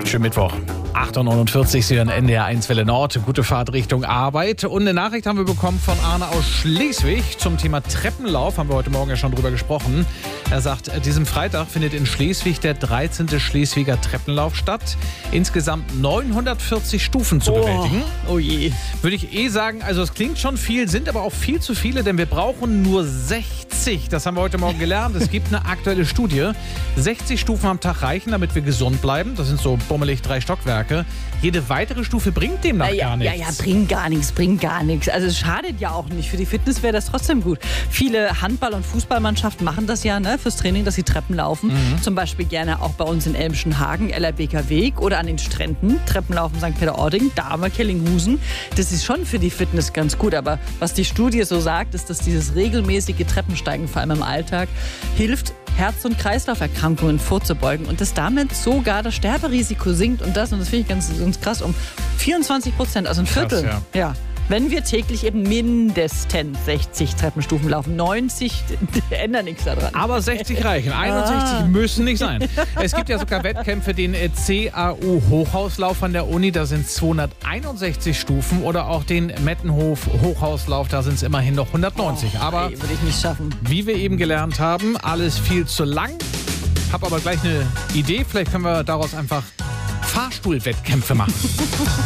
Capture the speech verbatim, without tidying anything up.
Schönen Mittwoch. acht Uhr neunundvierzig, Sie hören N D R eins Welle Nord. Gute Fahrt Richtung Arbeit. Und eine Nachricht haben wir bekommen von Arne aus Schleswig zum Thema Treppenlauf. Haben wir heute Morgen ja schon drüber gesprochen. Er sagt, diesem Freitag findet in Schleswig der dreizehnte Schleswiger Treppenlauf statt. Insgesamt neunhundertvierzig Stufen zu bewältigen. Oh, oh je. Würde ich eh sagen, also es klingt schon viel, sind aber auch viel zu viele, denn wir brauchen nur sechzig. Das haben wir heute Morgen gelernt. Es gibt eine aktuelle Studie. sechzig Stufen am Tag reichen, damit wir gesund bleiben. Das sind so bummelig drei Stockwerke. Jede weitere Stufe bringt demnach ja, gar nichts. Ja, ja, bringt gar nichts, bringt gar nichts. Also es schadet ja auch nicht. Für die Fitness wäre das trotzdem gut. Viele Handball- und Fußballmannschaften machen das ja, ne, fürs Training, dass sie Treppen laufen. Mhm. Zum Beispiel gerne auch bei uns in Elmschen-Hagen, L R Beker Weg oder an den Stränden. Treppenlaufen Sankt Peter-Ording, da haben wir Kellinghusen. Das ist schon für die Fitness ganz gut. Aber was die Studie so sagt, ist, dass dieses regelmäßige Treppensteigen, vor allem im Alltag, hilft, Herz- und Kreislauferkrankungen vorzubeugen und dass damit sogar das Sterberisiko sinkt und das, und das finde ich ganz, ganz krass, um vierundzwanzig Prozent, also ein Viertel. Krass, ja. ja. Wenn wir täglich eben mindestens sechzig Treppenstufen laufen, neunzig ändert nichts daran. Aber sechzig reichen, einundsechzig Ah. müssen nicht sein. Es gibt ja sogar Wettkämpfe, den C A U-Hochhauslauf an der Uni, da sind zweihunderteinundsechzig Stufen, oder auch den Mettenhof-Hochhauslauf, da sind es immerhin noch hundertneunzig. Oh, aber ey, würde ich nicht schaffen. wie wir eben gelernt haben, alles viel zu lang. Hab aber gleich eine Idee, vielleicht können wir daraus einfach Fahrstuhlwettkämpfe machen.